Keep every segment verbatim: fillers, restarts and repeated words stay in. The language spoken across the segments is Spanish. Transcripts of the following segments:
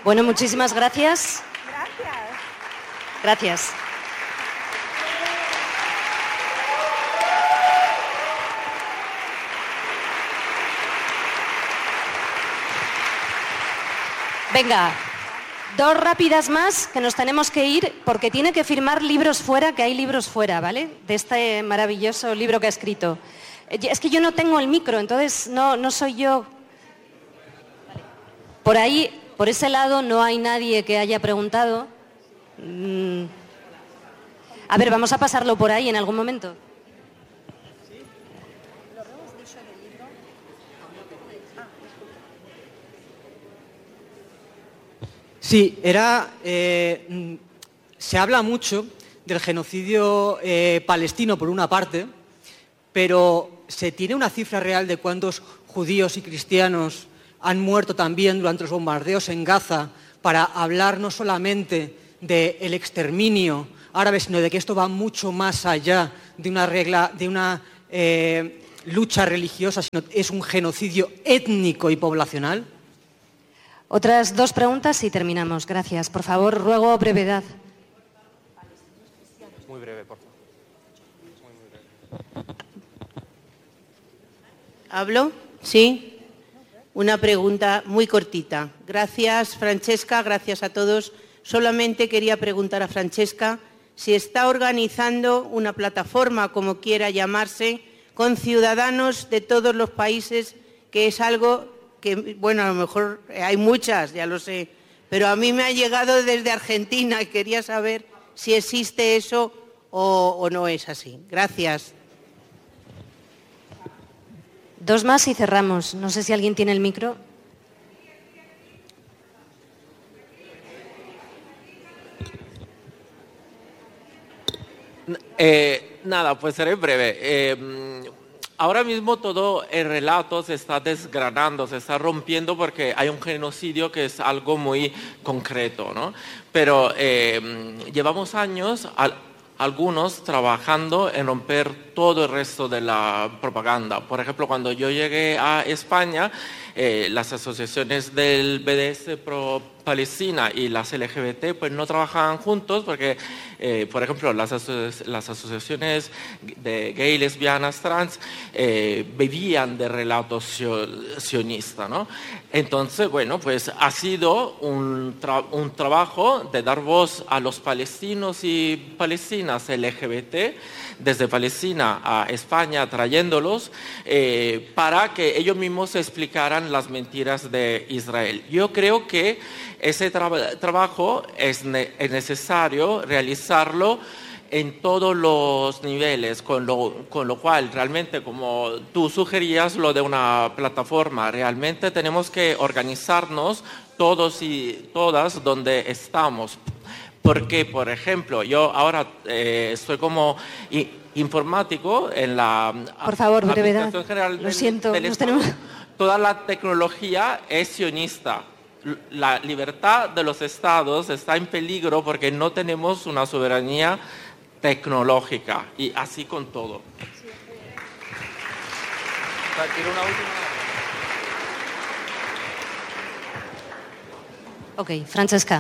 Bueno, muchísimas gracias. Gracias. Gracias. Venga, dos rápidas más, que nos tenemos que ir, porque tiene que firmar libros fuera, que hay libros fuera, ¿vale? De este maravilloso libro que ha escrito. Es que yo no tengo el micro, entonces no, no soy yo. Por ahí, por ese lado, no hay nadie que haya preguntado. Mm. A ver, vamos a pasarlo por ahí en algún momento. Sí, era, eh, se habla mucho del genocidio eh, palestino por una parte, pero ¿se tiene una cifra real de cuántos judíos y cristianos han muerto también durante los bombardeos en Gaza para hablar no solamente del exterminio árabe, sino de que esto va mucho más allá de una regla, de una eh, lucha religiosa, sino es un genocidio étnico y poblacional? Otras dos preguntas y terminamos. Gracias. Por favor, ruego brevedad. Muy breve, por favor. Muy, muy breve. ¿Hablo? Sí. Una pregunta muy cortita. Gracias, Francesca. Gracias a todos. Solamente quería preguntar a Francesca si está organizando una plataforma, como quiera llamarse, con ciudadanos de todos los países, que es algo que, bueno, a lo mejor hay muchas, ya lo sé, pero a mí me ha llegado desde Argentina y quería saber si existe eso o, o no es así. Gracias. Dos más y cerramos. No sé si alguien tiene el micro. Eh, nada, pues seré breve. Eh, ahora mismo todo el relato se está desgranando, se está rompiendo porque hay un genocidio que es algo muy concreto, ¿no? Pero eh, llevamos años, al, algunos trabajando en romper todo el resto de la propaganda. Por ejemplo, cuando yo llegué a España, eh, las asociaciones del B D S pro Palestina y las L G B T pues no trabajaban juntos porque, eh, por ejemplo, las, aso- las asociaciones de gay, lesbianas, trans eh, vivían de relato sio- sionista, ¿no? Entonces, bueno, pues ha sido un, tra- un trabajo de dar voz a los palestinos y palestinas L G B T desde Palestina a España, trayéndolos eh, para que ellos mismos explicaran las mentiras de Israel. Yo creo que ese tra- trabajo es, ne- es necesario realizarlo en todos los niveles, con lo, con lo cual realmente, como tú sugerías, lo de una plataforma, realmente tenemos que organizarnos todos y todas donde estamos. Porque, por ejemplo, yo ahora eh, estoy como i- informático en la Por favor, brevedad. Administración General Lo del- siento, del nos Estado. tenemos- Toda la tecnología es sionista. L- La libertad de los estados está en peligro porque no tenemos una soberanía tecnológica, y así con todo. ¿Quiero una última? Ok, Francesca.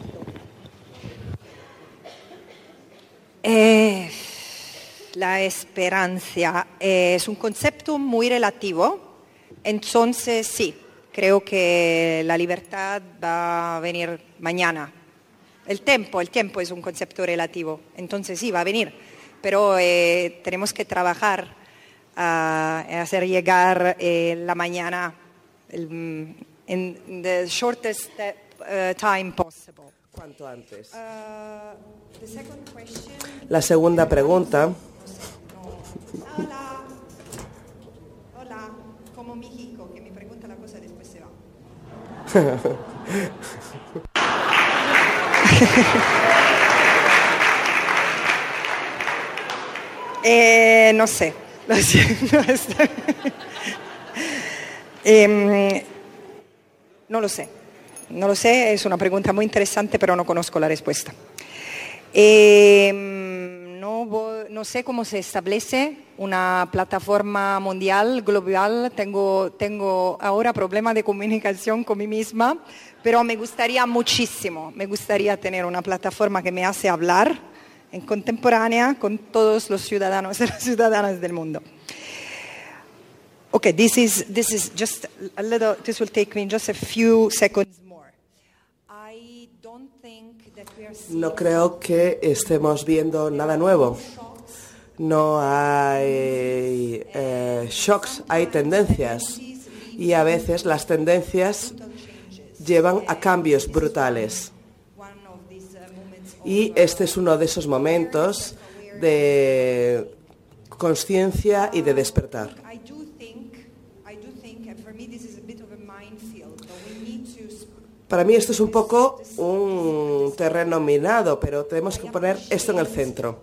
Eh, la esperanza es un concepto muy relativo, entonces sí, creo que la libertad va a venir mañana. El tiempo, el tiempo es un concepto relativo, entonces sí, va a venir, pero eh, tenemos que trabajar a hacer llegar eh, la mañana el, in the shortest step, uh, time possible. Cuanto antes. Uh, the second question. La segunda pregunta. Hola. Hola. Como México, que me pregunta la cosa y después se va. eh, no sé. Lo siento. eh, no lo sé. No lo sé, es una pregunta muy interesante, pero no conozco la respuesta. Eh, no voy, no sé cómo se establece una plataforma mundial, global. Tengo, tengo ahora problema de comunicación con mí misma, pero me gustaría muchísimo, me gustaría tener una plataforma que me hace hablar en contemporánea con todos los ciudadanos y las ciudadanas del mundo. Okay, this is this is just a little. This will take me just a few seconds more. I don't think that we are seeing No creo que estemos viendo nada nuevo. No hay eh, shocks, hay tendencias. Y a veces las tendencias llevan a cambios brutales. Y este es uno de esos momentos de conciencia y de despertar. Para mí esto es un poco un terreno minado, pero tenemos que poner esto en el centro.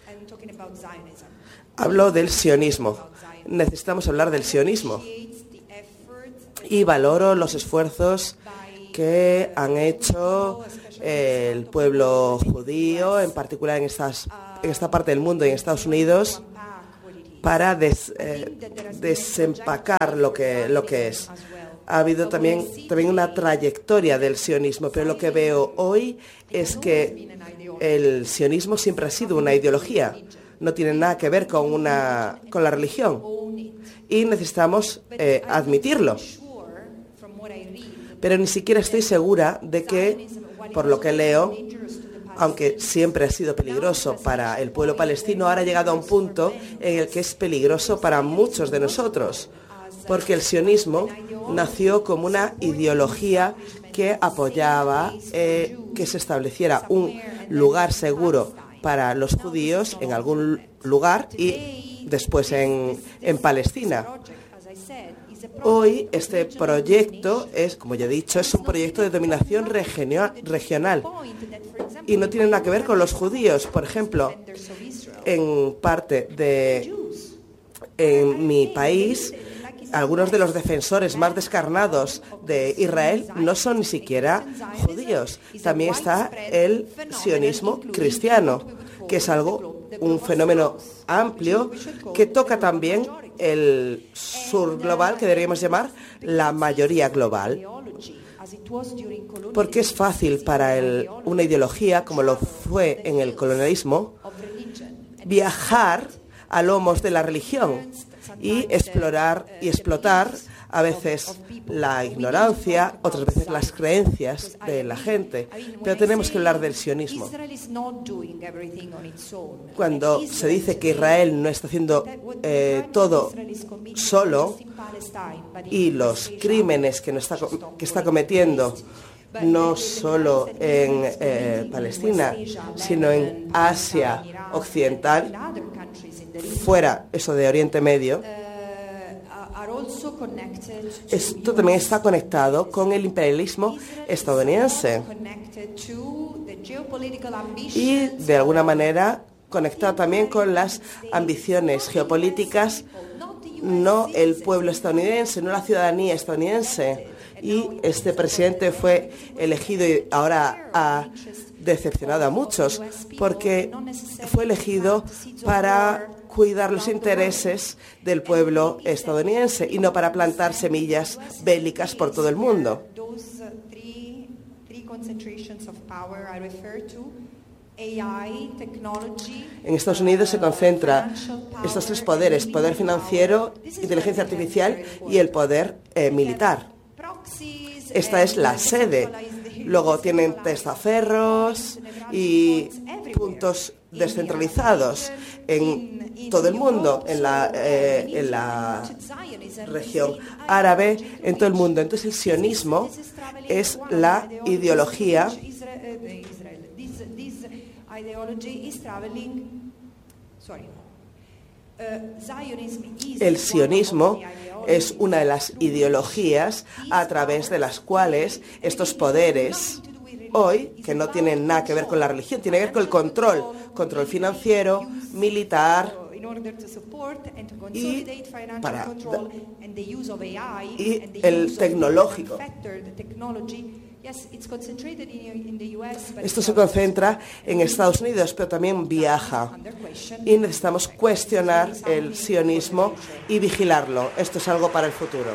Hablo del sionismo. Necesitamos hablar del sionismo. Y valoro los esfuerzos que han hecho el pueblo judío, en particular en, estas, en esta parte del mundo y en Estados Unidos, para des, eh, desempacar lo que, lo que es. Ha habido también, también una trayectoria del sionismo, pero lo que veo hoy es que el sionismo siempre ha sido una ideología, no tiene nada que ver con, una, con la religión, y necesitamos eh, admitirlo. Pero ni siquiera estoy segura de que, por lo que leo, aunque siempre ha sido peligroso para el pueblo palestino, ahora ha llegado a un punto en el que es peligroso para muchos de nosotros, porque el sionismo nació como una ideología que apoyaba eh, que se estableciera un lugar seguro para los judíos en algún lugar y después en, en Palestina. Hoy este proyecto es, como ya he dicho, es un proyecto de dominación regional y no tiene nada que ver con los judíos. Por ejemplo, en parte de en mi país, algunos de los defensores más descarnados de Israel no son ni siquiera judíos. También está el sionismo cristiano, que es algo, un fenómeno amplio que toca también el sur global, que deberíamos llamar la mayoría global. Porque es fácil para el, una ideología, como lo fue en el colonialismo, viajar a lomos de la religión y explorar y explotar a veces la ignorancia, otras veces las creencias de la gente. Pero tenemos que hablar del sionismo. Cuando se dice que Israel no está haciendo eh, todo solo y los crímenes que, no está, que está cometiendo no solo en eh, Palestina, sino en Asia Occidental, fuera eso de Oriente Medio, esto también está conectado con el imperialismo estadounidense y de alguna manera conectado también con las ambiciones geopolíticas, no el pueblo estadounidense, no la ciudadanía estadounidense. Y este presidente fue elegido y ahora ha decepcionado a muchos porque fue elegido para cuidar los intereses del pueblo estadounidense y no para plantar semillas bélicas por todo el mundo. En Estados Unidos se concentra estos tres poderes: poder financiero, inteligencia artificial y el poder eh, militar. Esta es la sede. Luego tienen testaferros y puntos descentralizados en todo el mundo, en la, eh, en la región árabe, en todo el mundo. Entonces el sionismo es la ideología El sionismo es una de las ideologías a través de las cuales estos poderes hoy, que no tienen nada que ver con la religión, tienen que ver con el control, control financiero, militar y, para, y el tecnológico. Esto se concentra en Estados Unidos, pero también viaja. Y necesitamos cuestionar el sionismo y vigilarlo. Esto es algo para el futuro.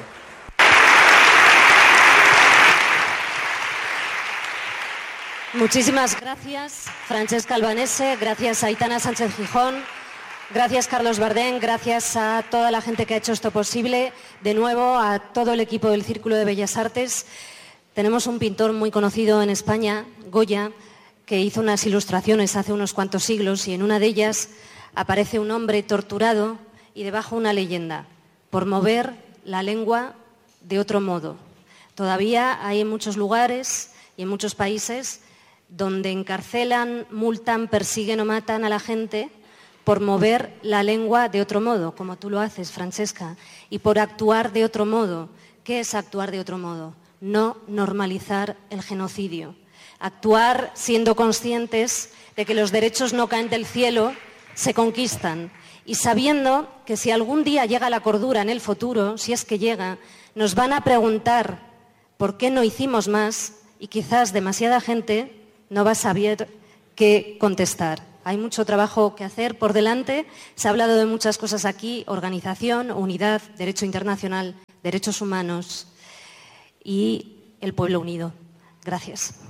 Muchísimas gracias, Francesca Albanese, gracias a Aitana Sánchez Gijón, gracias Carlos Bardén, gracias a toda la gente que ha hecho esto posible, de nuevo a todo el equipo del Círculo de Bellas Artes. Tenemos un pintor muy conocido en España, Goya, que hizo unas ilustraciones hace unos cuantos siglos y en una de ellas aparece un hombre torturado y debajo una leyenda, por mover la lengua de otro modo. Todavía hay en muchos lugares y en muchos países donde encarcelan, multan, persiguen o matan a la gente por mover la lengua de otro modo, como tú lo haces, Francesca, y por actuar de otro modo. ¿Qué es actuar de otro modo? No normalizar el genocidio. Actuar siendo conscientes de que los derechos no caen del cielo, se conquistan. Y sabiendo que si algún día llega la cordura en el futuro, si es que llega, nos van a preguntar por qué no hicimos más y quizás demasiada gente no va a saber qué contestar. Hay mucho trabajo que hacer por delante. Se ha hablado de muchas cosas aquí: organización, unidad, derecho internacional, derechos humanos y el pueblo unido. Gracias.